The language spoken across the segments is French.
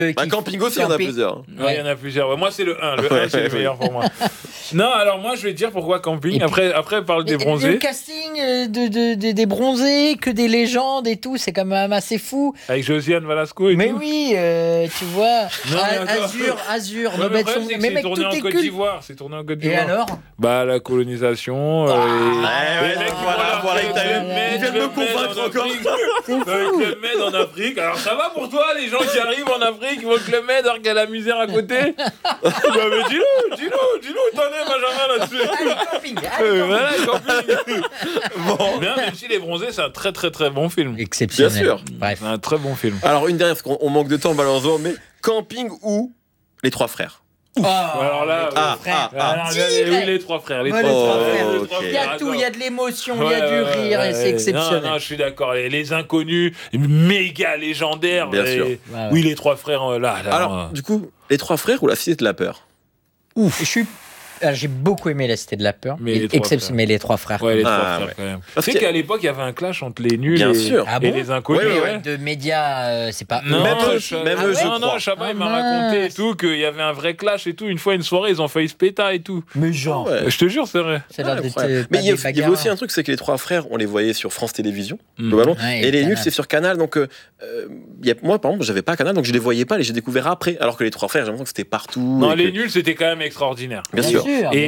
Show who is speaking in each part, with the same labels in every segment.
Speaker 1: Camping aussi, il y en a plusieurs.
Speaker 2: Ouais, il y en a plusieurs. Ouais, moi, c'est le 1. Le 1, c'est le meilleur pour moi. Non, alors moi, je vais te dire pourquoi camping. Après, on parle des bronzés.
Speaker 3: Le casting des bronzés, que des légendes et tout, c'est quand même assez fou.
Speaker 2: Avec Josiane Velasco et tout.
Speaker 3: Mais oui, tu vois, Azur.
Speaker 2: Ouais, mais c'est tourné en Côte d'Ivoire. C'est tourné en Côte d'Ivoire.
Speaker 3: Et alors ?
Speaker 2: La colonisation.
Speaker 1: Voilà, il vient de me convaincre encore.
Speaker 2: Avec le Med en Afrique. Alors ça va pour toi, les gens qui arrivent en Afrique, ils vont que le Med, alors qu'il y a la misère à côté. Mais dis-nous, t'en es, Benjamin, là-dessus.
Speaker 3: Allez, camping.
Speaker 2: Bon. Bien, même si Les Bronzés, c'est un très très très bon film.
Speaker 3: Exceptionnel.
Speaker 1: Bien sûr.
Speaker 3: Bref.
Speaker 2: C'est un très bon film.
Speaker 1: Alors, une dernière, parce qu'on manque de temps, malheureusement, mais camping ou Les Trois Frères?
Speaker 2: Alors là, oui, les trois frères. Les trois frères.
Speaker 3: Okay. Il y a tout, il y a de l'émotion, il y a du rire, c'est exceptionnel.
Speaker 2: Non, je suis d'accord. Les inconnus, méga légendaires.
Speaker 1: Bien sûr.
Speaker 2: Oui, les trois frères, là.
Speaker 1: Alors, du coup, Les Trois Frères ou La Cité de la Peur?
Speaker 3: J'ai beaucoup aimé La Cité de la Peur,
Speaker 2: mais
Speaker 3: les trois frères.
Speaker 2: Ouais, les trois frères quand même. Tu sais qu'à l'époque, il y avait un clash entre les nuls et les inconnus.
Speaker 3: De médias, c'est pas...
Speaker 1: Même eux, je crois.
Speaker 2: Non, Chabat, il m'a raconté et tout, qu'il y avait un vrai clash et tout. Une fois, une soirée, ils ont failli se péter et tout.
Speaker 3: Mais genre...
Speaker 2: Je te jure, c'est vrai.
Speaker 1: Mais il y avait aussi un truc, c'est que Les Trois Frères, on les voyait sur France Télévisions, globalement. Et les nuls, c'est sur Canal. Donc, moi, par exemple, j'avais pas Canal, donc je les voyais pas, et j'ai découvert après. Alors que Les Trois Frères, j'ai l'impression que c'était partout.
Speaker 2: Non, les nuls, c'était quand même extraordinaire.
Speaker 1: Bien sûr.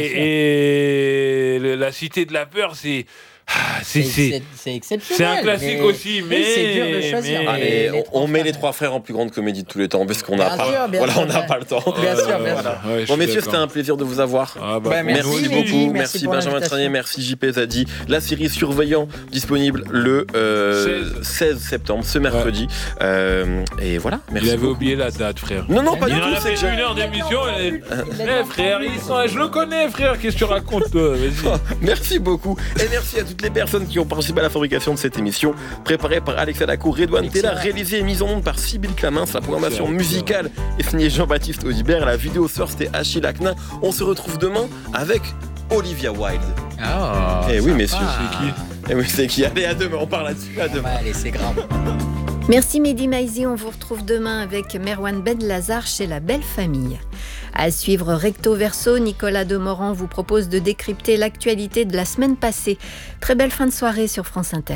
Speaker 2: Et La Cité de la Peur, c'est
Speaker 3: exceptionnel.
Speaker 2: C'est un classique aussi, mais
Speaker 3: c'est dur de choisir.
Speaker 1: On met Les Trois Frères en plus grande comédie de tous les temps, parce qu'on n'a pas le temps.
Speaker 3: Bien sûr.
Speaker 1: Bon, messieurs, c'était un plaisir de vous avoir. Merci beaucoup. Merci Benjamin Tranier, merci JP Zadi. La série Surveillant, disponible le 16 septembre, ce mercredi. Et voilà, merci.
Speaker 2: Il avait oublié la date, frère.
Speaker 1: Non, pas du tout.
Speaker 2: Il en a fait 1 heure d'émission. Frère, je le connais, frère. Qu'est-ce que tu racontes, toi? Vas-y.
Speaker 1: Merci beaucoup. Et merci à toutes les personnes qui ont participé à la fabrication de cette émission, préparée par Alexa Lacour, Redouane Tella, réalisée et mise en onde par Sybille Clamins. La programmation musicale est signée Jean-Baptiste Audibert. La vidéo source c'était Achille Aknin. On se retrouve demain avec Olivia Wilde. Et oui, messieurs, c'est qui? Et oui, c'est qui? Allez, à demain, on parle là-dessus. À demain.
Speaker 3: Allez, c'est grave.
Speaker 4: Merci Mehdi Maizi, on vous retrouve demain avec Merwan Ben Lazare chez La Belle Famille. À suivre Recto Verso, Nicolas Demorand vous propose de décrypter l'actualité de la semaine passée. Très belle fin de soirée sur France Inter.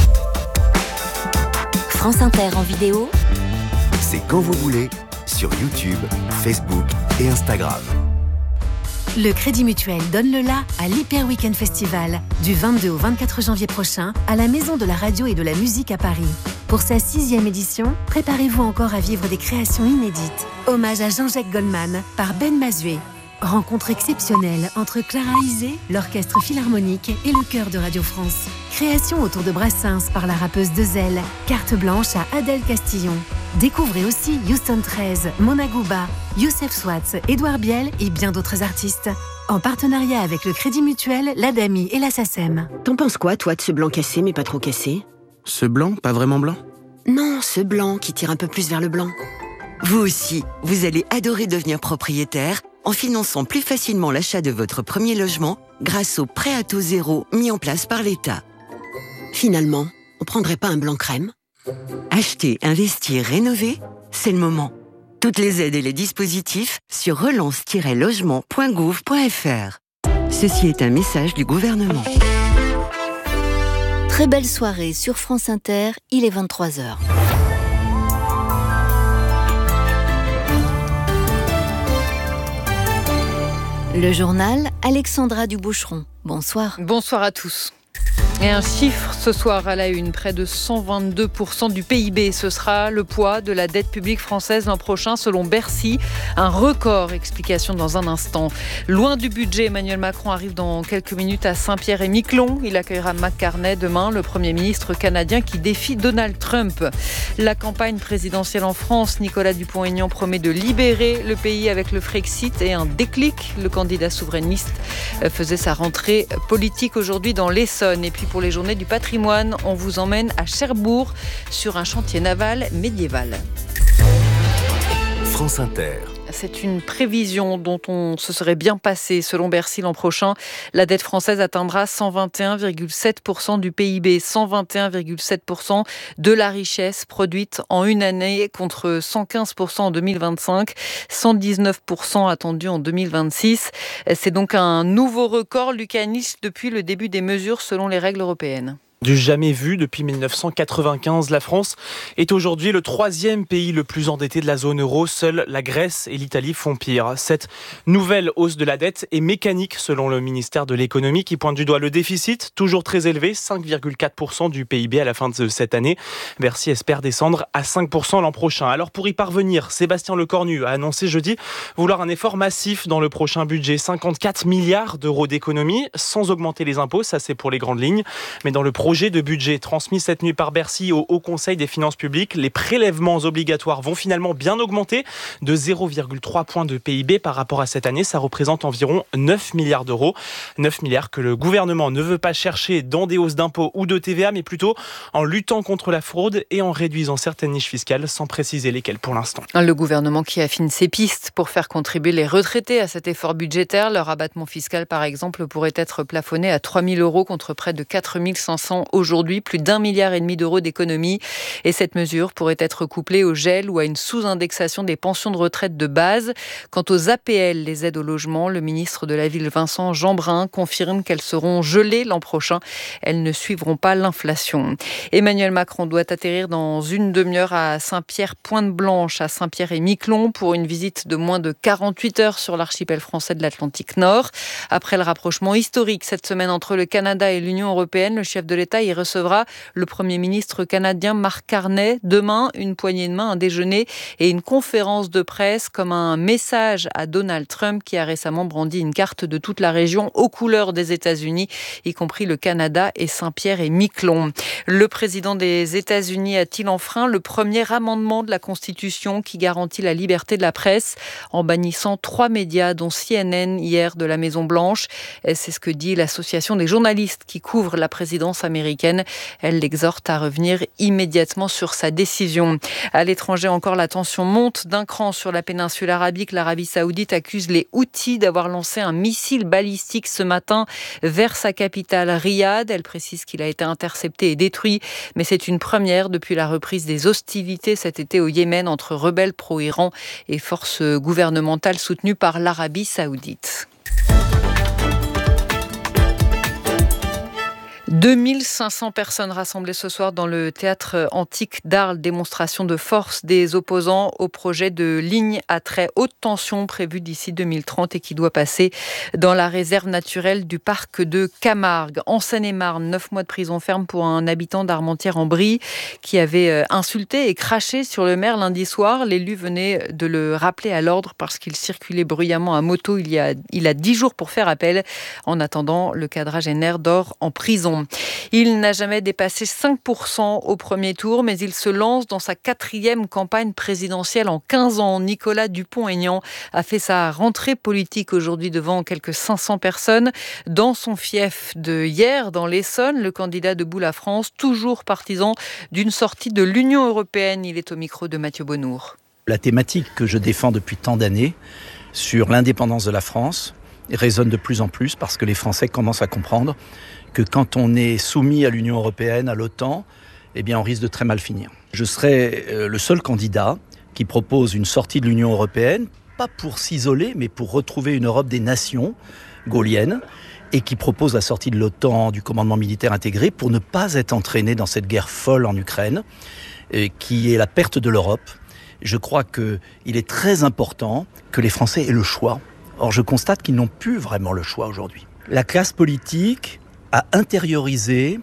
Speaker 5: France Inter en vidéo,
Speaker 6: c'est quand vous voulez, sur YouTube, Facebook et Instagram.
Speaker 7: Le Crédit Mutuel donne le la à l'Hyper Weekend Festival du 22 au 24 janvier prochain à la Maison de la Radio et de la Musique à Paris. Pour sa 6e édition, préparez-vous encore à vivre des créations inédites. Hommage à Jean-Jacques Goldman par Ben Mazué. Rencontre exceptionnelle entre Clara Isé, l'Orchestre Philharmonique et le Chœur de Radio France. Création autour de Brassens par la rappeuse Dezel. Carte blanche à Adèle Castillon. Découvrez aussi Houston 13, Mona Gouba, Youssef Swatz, Édouard Biel et bien d'autres artistes. En partenariat avec le Crédit Mutuel, l'ADAMI et la SACEM.
Speaker 8: T'en penses quoi, toi, de ce blanc cassé, mais pas trop cassé?
Speaker 6: Ce blanc, pas vraiment blanc?
Speaker 8: Non, ce blanc qui tire un peu plus vers le blanc. Vous aussi, vous allez adorer devenir propriétaire en finançant plus facilement l'achat de votre premier logement grâce au prêt à taux zéro mis en place par l'État. Finalement, on prendrait pas un blanc crème? Acheter, investir, rénover, c'est le moment. Toutes les aides et les dispositifs sur relance-logement.gouv.fr. Ceci est un message du gouvernement.
Speaker 5: très belle soirée sur France Inter, il est 23h. Le journal, Alexandra Duboucheron. Bonsoir.
Speaker 9: Bonsoir à tous. Et un chiffre ce soir à la une, près de 122% du PIB. Ce sera le poids de la dette publique française l'an prochain selon Bercy. Un record, explication dans un instant. Loin du budget, Emmanuel Macron arrive dans quelques minutes à Saint-Pierre-et-Miquelon. Il accueillera Mark Carney demain, le Premier ministre canadien qui défie Donald Trump. La campagne présidentielle en France, Nicolas Dupont-Aignan promet de libérer le pays avec le Frexit et un déclic. Le candidat souverainiste faisait sa rentrée politique aujourd'hui dans l'Essonne. Et puis pour les journées du patrimoine, on vous emmène à Cherbourg sur un chantier naval médiéval.
Speaker 6: France France Inter.
Speaker 9: C'est une prévision dont on se serait bien passé. Selon Bercy, l'an prochain, la dette française atteindra 121,7% du PIB, 121,7% de la richesse produite en une année contre 115% en 2025, 119% attendu en 2026. C'est donc un nouveau record, Lucas Niche, depuis le début des mesures selon les règles européennes.
Speaker 10: Du jamais vu depuis 1995, la France est aujourd'hui le 3e pays le plus endetté de la zone euro. Seuls la Grèce et l'Italie font pire. Cette nouvelle hausse de la dette est mécanique selon le ministère de l'économie qui pointe du doigt le déficit, toujours très élevé, 5,4% du PIB à la fin de cette année. Bercy espère descendre à 5% l'an prochain. Alors pour y parvenir, Sébastien Lecornu a annoncé jeudi vouloir un effort massif dans le prochain budget, 54 milliards d'euros d'économies, sans augmenter les impôts, ça c'est pour les grandes lignes. Mais dans le projet de budget transmis cette nuit par Bercy au Haut Conseil des finances publiques, les prélèvements obligatoires vont finalement bien augmenter de 0,3 points de PIB par rapport à cette année. Ça représente environ 9 milliards d'euros. 9 milliards que le gouvernement ne veut pas chercher dans des hausses d'impôts ou de TVA, mais plutôt en luttant contre la fraude et en réduisant certaines niches fiscales, sans préciser lesquelles pour l'instant.
Speaker 9: Le gouvernement qui affine ses pistes pour faire contribuer les retraités à cet effort budgétaire. Leur abattement fiscal, par exemple, pourrait être plafonné à 3 000 euros contre près de 4 500 aujourd'hui, plus d'1,5 milliard d'euros d'économies. Et cette mesure pourrait être couplée au gel ou à une sous-indexation des pensions de retraite de base. Quant aux APL, les aides au logement, le ministre de la Ville, Vincent Jeanbrun, confirme qu'elles seront gelées l'an prochain. Elles ne suivront pas l'inflation. Emmanuel Macron doit atterrir dans une demi-heure à Saint-Pierre-Pointe-Blanche, à Saint-Pierre-et-Miquelon, pour une visite de moins de 48 heures sur l'archipel français de l'Atlantique Nord. Après le rapprochement historique cette semaine entre le Canada et l'Union européenne, le chef de l'État y recevra le Premier ministre canadien Mark Carney. Demain, une poignée de main, un déjeuner et une conférence de presse comme un message à Donald Trump qui a récemment brandi une carte de toute la région aux couleurs des États-Unis, y compris le Canada et Saint-Pierre-et-Miquelon. Le président des États-Unis a-t-il enfreint le premier amendement de la Constitution qui garantit la liberté de la presse en bannissant 3 médias dont CNN hier de la Maison-Blanche. C'est ce que dit l'association des journalistes qui couvre la présidence américaine. Elle l'exhorte à revenir immédiatement sur sa décision. À l'étranger encore, la tension monte d'un cran sur la péninsule arabique. L'Arabie saoudite accuse les Houthis d'avoir lancé un missile balistique ce matin vers sa capitale Riyad. Elle précise qu'il a été intercepté et détruit, mais c'est une première depuis la reprise des hostilités cet été au Yémen entre rebelles pro-Iran et forces gouvernementales soutenues par l'Arabie saoudite. 2500 personnes rassemblées ce soir dans le théâtre antique d'Arles. Démonstration de force des opposants au projet de ligne à très haute tension prévu d'ici 2030 et qui doit passer dans la réserve naturelle du parc de Camargue. En Seine-et-Marne, 9 mois de prison ferme pour un habitant d'Armentières-en-Brie qui avait insulté et craché sur le maire lundi soir. L'élu venait de le rappeler à l'ordre parce qu'il circulait bruyamment à moto il a 10 jours pour faire appel. En attendant, le quadragénaire dort en prison. Il n'a jamais dépassé 5% au premier tour, mais il se lance dans sa 4e campagne présidentielle en 15 ans. Nicolas Dupont-Aignan a fait sa rentrée politique aujourd'hui devant quelques 500 personnes. Dans son fief de hier, dans l'Essonne, le candidat Debout la France, toujours partisan d'une sortie de l'Union européenne. Il est au micro de Mathieu Bonnour.
Speaker 11: La thématique que je défends depuis tant d'années sur l'indépendance de la France résonne de plus en plus parce que les Français commencent à comprendre que quand on est soumis à l'Union européenne, à l'OTAN, eh bien on risque de très mal finir. Je serai le seul candidat qui propose une sortie de l'Union européenne, pas pour s'isoler, mais pour retrouver une Europe des nations gaulliennes, et qui propose la sortie de l'OTAN, du commandement militaire intégré, pour ne pas être entraîné dans cette guerre folle en Ukraine, qui est la perte de l'Europe. Je crois qu'il est très important que les Français aient le choix. Or, je constate qu'ils n'ont plus vraiment le choix aujourd'hui. La classe politique a intériorisé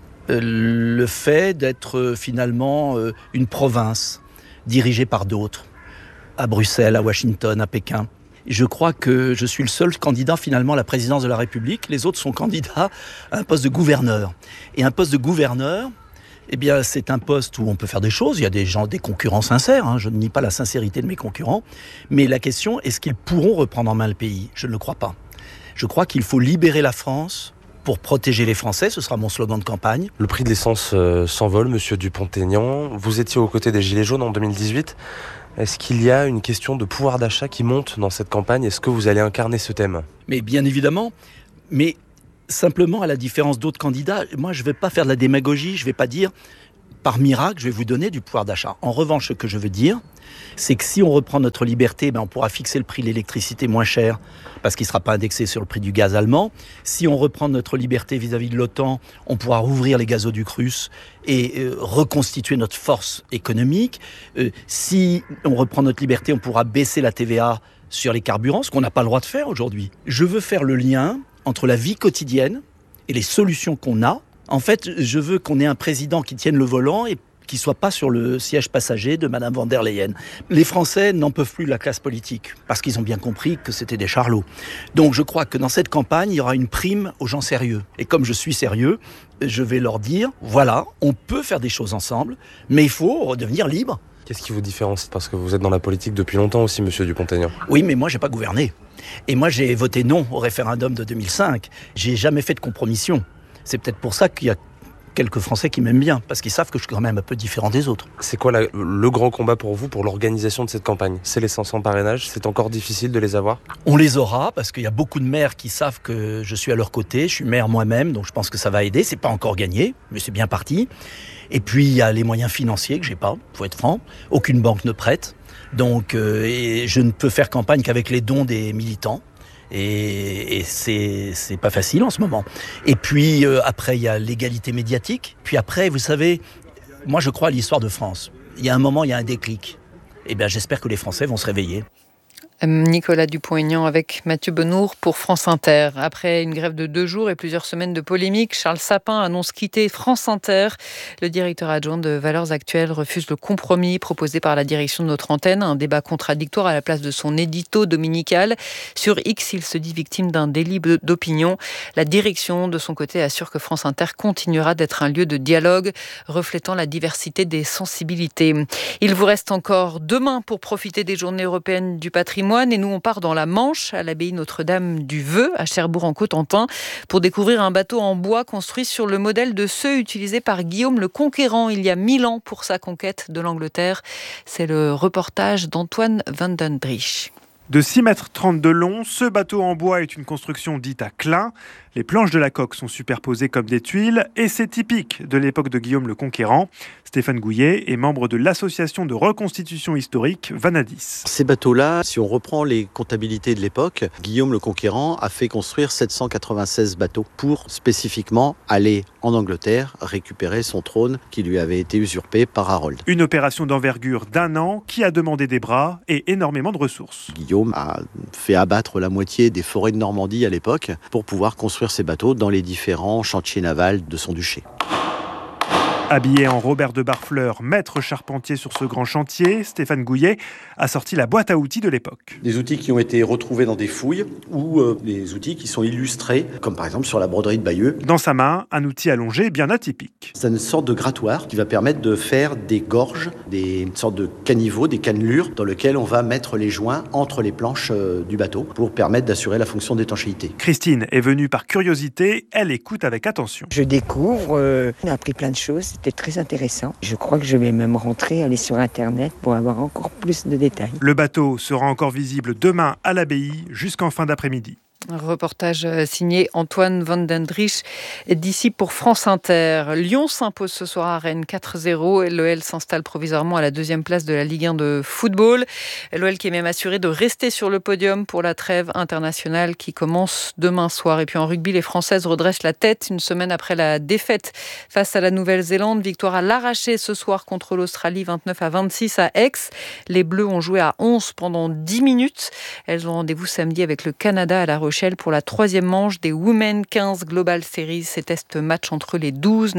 Speaker 11: le fait d'être finalement une province dirigée par d'autres, à Bruxelles, à Washington, à Pékin. Je crois que je suis le seul candidat finalement à la présidence de la République. Les autres sont candidats à un poste de gouverneur. Et un poste de gouverneur, eh bien, c'est un poste où on peut faire des choses. Il y a des concurrents sincères. Je ne nie pas la sincérité de mes concurrents. Mais la question, est-ce qu'ils pourront reprendre en main le pays ? Je ne le crois pas. Je crois qu'il faut libérer la France pour protéger les Français. Ce sera mon slogan de campagne.
Speaker 12: Le prix de l'essence s'envole, monsieur Dupont-Aignan. Vous étiez aux côtés des Gilets jaunes en 2018. Est-ce qu'il y a une question de pouvoir d'achat qui monte dans cette campagne ? Est-ce que vous allez incarner ce thème ?
Speaker 11: Mais bien évidemment, mais simplement à la différence d'autres candidats, moi je ne vais pas faire de la démagogie, je ne vais pas dire par miracle je vais vous donner du pouvoir d'achat. En revanche, ce que je veux dire, c'est que si on reprend notre liberté, on pourra fixer le prix de l'électricité moins cher parce qu'il ne sera pas indexé sur le prix du gaz allemand. Si on reprend notre liberté vis-à-vis de l'OTAN, on pourra rouvrir les gazoducs russes et reconstituer notre force économique. Si on reprend notre liberté, on pourra baisser la TVA sur les carburants, ce qu'on n'a pas le droit de faire aujourd'hui. Je veux faire le lien entre la vie quotidienne et les solutions qu'on a. En fait, je veux qu'on ait un président qui tienne le volant et qui ne soit pas sur le siège passager de Madame von der Leyen. Les Français n'en peuvent plus de la classe politique, parce qu'ils ont bien compris que c'était des charlots. Donc je crois que dans cette campagne, il y aura une prime aux gens sérieux. Et comme je suis sérieux, je vais leur dire, voilà, on peut faire des choses ensemble, mais il faut redevenir libre.
Speaker 12: Qu'est-ce qui vous différencie ? Parce que vous êtes dans la politique depuis longtemps aussi, monsieur Dupont-Aignan.
Speaker 11: Oui, mais moi, j'ai pas gouverné. Et moi, j'ai voté non au référendum de 2005. J'ai jamais fait de compromission. C'est peut-être pour ça qu'il y a quelques Français qui m'aiment bien, parce qu'ils savent que je suis quand même un peu différent des autres.
Speaker 12: C'est quoi le grand combat pour vous, pour l'organisation de cette campagne ? C'est les 500 parrainages, c'est encore difficile de les avoir ?
Speaker 11: On les aura, parce qu'il y a beaucoup de maires qui savent que je suis à leur côté, je suis maire moi-même, donc je pense que ça va aider, c'est pas encore gagné, mais c'est bien parti. Et puis il y a les moyens financiers que j'ai pas, faut être franc, aucune banque ne prête, donc et je ne peux faire campagne qu'avec les dons des militants. Et c'est pas facile en ce moment. Et puis après, il y a l'égalité médiatique. Puis après, vous savez, moi je crois à l'histoire de France. Il y a un moment, il y a un déclic. Eh bien, j'espère que les Français vont se réveiller.
Speaker 9: Nicolas Dupont-Aignan avec Mathieu Benour pour France Inter. Après une grève de 2 jours et plusieurs semaines de polémique, Charles Sapin annonce quitter France Inter. Le directeur adjoint de Valeurs Actuelles refuse le compromis proposé par la direction de notre antenne, un débat contradictoire à la place de son édito dominical. Sur X, il se dit victime d'un délit d'opinion. La direction, de son côté, assure que France Inter continuera d'être un lieu de dialogue, reflétant la diversité des sensibilités. Il vous reste encore demain pour profiter des journées européennes du patrimoine. Et nous, on part dans la Manche, à l'abbaye Notre-Dame du Vœu, à Cherbourg-en-Cotentin, pour découvrir un bateau en bois construit sur le modèle de ceux utilisés par Guillaume le Conquérant il y a 1000 ans pour sa conquête de l'Angleterre. C'est le reportage d'Antoine van den Driesch.
Speaker 13: De 6,30 m de long, ce bateau en bois est une construction dite à clin. Les planches de la coque sont superposées comme des tuiles et c'est typique de l'époque de Guillaume le Conquérant. Stéphane Gouillet est membre de l'association de reconstitution historique Vanadis.
Speaker 14: Ces bateaux-là, si on reprend les comptabilités de l'époque, Guillaume le Conquérant a fait construire 796 bateaux pour spécifiquement aller en Angleterre récupérer son trône qui lui avait été usurpé par Harold.
Speaker 13: Une opération d'envergure d'1 an qui a demandé des bras et énormément de ressources.
Speaker 14: Guillaume a fait abattre la moitié des forêts de Normandie à l'époque pour pouvoir construire ces bateaux dans les différents chantiers navals de son duché.
Speaker 13: Habillé en Robert de Barfleur, maître charpentier sur ce grand chantier, Stéphane Gouillet a sorti la boîte à outils de l'époque.
Speaker 14: Des outils qui ont été retrouvés dans des fouilles ou des outils qui sont illustrés, comme par exemple sur la broderie de Bayeux.
Speaker 13: Dans sa main, un outil allongé bien atypique.
Speaker 14: C'est une sorte de grattoir qui va permettre de faire des gorges, des sortes de caniveaux, des cannelures, dans lesquels on va mettre les joints entre les planches du bateau pour permettre d'assurer la fonction d'étanchéité.
Speaker 13: Christine est venue par curiosité, elle écoute avec attention.
Speaker 15: Je découvre, on a appris plein de choses. C'était très intéressant. Je crois que je vais même rentrer, aller sur Internet pour avoir encore plus de détails.
Speaker 13: Le bateau sera encore visible demain à l'abbaye jusqu'en fin d'après-midi.
Speaker 9: Un reportage signé Antoine van den Driesch d'ici pour France Inter. Lyon s'impose ce soir à Rennes 4-0 et l'OL s'installe provisoirement à la 2e place de la Ligue 1 de football. L'OL qui est même assuré de rester sur le podium pour la trêve internationale qui commence demain soir. Et puis en rugby, les Françaises redressent la tête une semaine après la défaite face à la Nouvelle-Zélande. Victoire à l'arraché ce soir contre l'Australie 29-26 à Aix. Les Bleus ont joué à 11 pendant 10 minutes. Elles ont rendez-vous samedi avec le Canada à La Rochelle pour la 3e manche des Women 15 Global Series. C'est test match entre les 12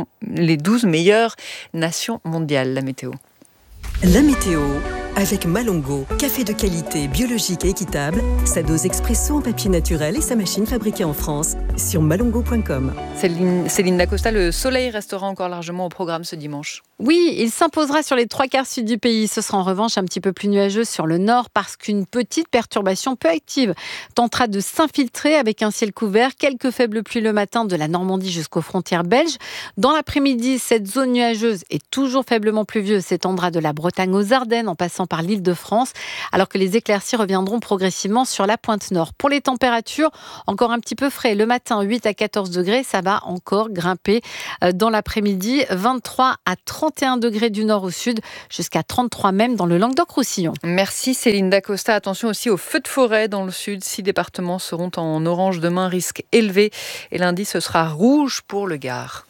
Speaker 9: meilleures nations mondiales. La météo.
Speaker 16: La météo avec Malongo, café de qualité, biologique et équitable, sa dose expresso en papier naturel et sa machine fabriquée en France sur malongo.com.
Speaker 9: Céline Dacosta, le soleil restera encore largement au programme ce dimanche.
Speaker 17: Oui, il s'imposera sur les 3/4 sud du pays. Ce sera en revanche un petit peu plus nuageux sur le nord parce qu'une petite perturbation peu active tentera de s'infiltrer avec un ciel couvert. Quelques faibles pluies le matin de la Normandie jusqu'aux frontières belges. Dans l'après-midi, cette zone nuageuse et toujours faiblement pluvieuse s'étendra de la Bretagne aux Ardennes en passant passant par l'Île-de-France, alors que les éclaircies reviendront progressivement sur la pointe nord. Pour les températures, encore un petit peu frais. Le matin, 8 à 14 degrés, ça va encore grimper dans l'après-midi. 23 à 31 degrés du nord au sud, jusqu'à 33 même dans le Languedoc-Roussillon.
Speaker 9: Merci Céline Dacosta. Attention aussi aux feux de forêt dans le sud. 6 départements seront en orange demain, risque élevé. Et lundi, ce sera rouge pour le Gard.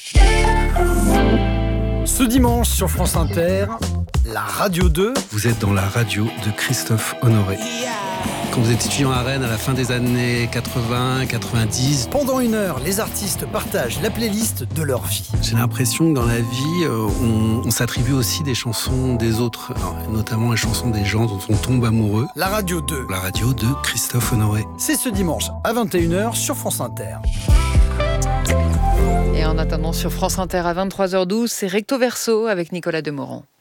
Speaker 18: Ce dimanche sur France Inter, la Radio 2.
Speaker 19: Vous êtes dans la radio de Christophe Honoré. Quand vous êtes étudiant à Rennes à la fin des années 80, 90...
Speaker 18: Pendant 1 heure, les artistes partagent la playlist de leur vie.
Speaker 19: J'ai l'impression que dans la vie, on s'attribue aussi des chansons des autres, notamment les chansons des gens dont on tombe amoureux.
Speaker 18: La Radio 2.
Speaker 19: La radio de Christophe Honoré.
Speaker 18: C'est ce dimanche à 21h sur France Inter.
Speaker 9: Et en attendant sur France Inter à 23h12, c'est Recto Verso avec Nicolas Demorand.